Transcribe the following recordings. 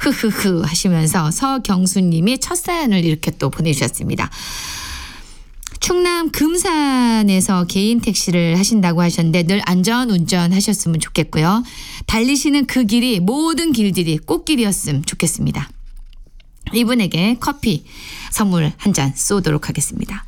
흐흐흐 하시면서 서경수님이 첫 사연을 이렇게 또 보내주셨습니다. 충남 금산에서 개인 택시를 하신다고 하셨는데 늘 안전운전 하셨으면 좋겠고요. 달리시는 그 길이 모든 길들이 꽃길이었으면 좋겠습니다. 이분에게 커피 선물 한 잔 쏘도록 하겠습니다.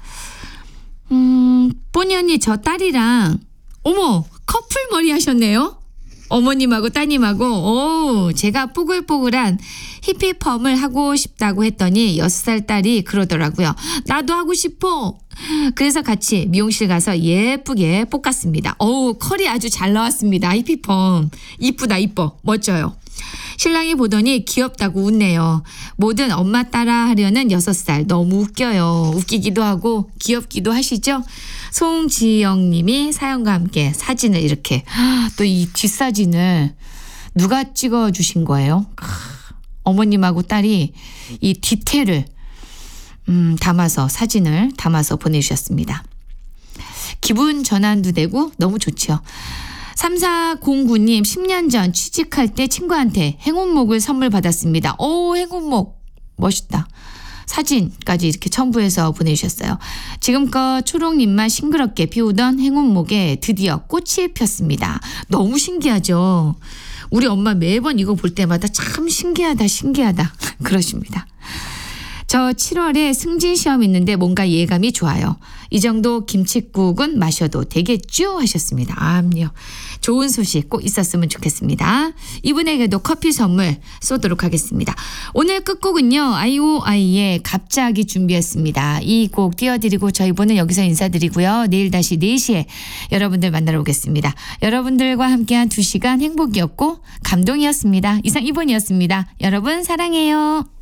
뽀니 언니 저 딸이랑 어머 커플 머리 하셨네요. 어머님하고 따님하고 제가 뽀글뽀글한 히피펌을 하고 싶다고 했더니 6살 딸이 그러더라고요. 나도 하고 싶어. 그래서 같이 미용실 가서 예쁘게 볶았습니다. 컬이 아주 잘 나왔습니다. 히피펌 이쁘다 이뻐 멋져요. 신랑이 보더니 귀엽다고 웃네요. 뭐든 엄마 따라 하려는 6살 너무 웃겨요. 웃기기도 하고 귀엽기도 하시죠? 송지영님이 사연과 함께 사진을 이렇게 또 이 뒷사진을 누가 찍어주신 거예요? 어머님하고 딸이 이 디테일을 담아서 사진을 담아서 보내주셨습니다. 기분 전환도 되고 너무 좋죠. 3409님 10년 전 취직할 때 친구한테 행운목을 선물 받았습니다. 행운목 멋있다. 사진까지 이렇게 첨부해서 보내주셨어요. 지금껏 초록잎만 싱그럽게 피우던 행운목에 드디어 꽃이 폈습니다. 너무 신기하죠. 우리 엄마 매번 이거 볼 때마다 참 신기하다 그러십니다. 저 7월에 승진 시험 있는데 뭔가 예감이 좋아요. 이 정도 김칫국은 마셔도 되겠죠 하셨습니다. 아니요. 좋은 소식 꼭 있었으면 좋겠습니다. 이분에게도 커피 선물 쏘도록 하겠습니다. 오늘 끝곡은요. IOI의 갑자기 준비했습니다. 이 곡 띄워드리고 저희 분은 여기서 인사드리고요. 내일 다시 4시에 여러분들 만나러 오겠습니다. 여러분들과 함께한 2시간 행복이었고 감동이었습니다. 이상 이번이었습니다. 여러분 사랑해요.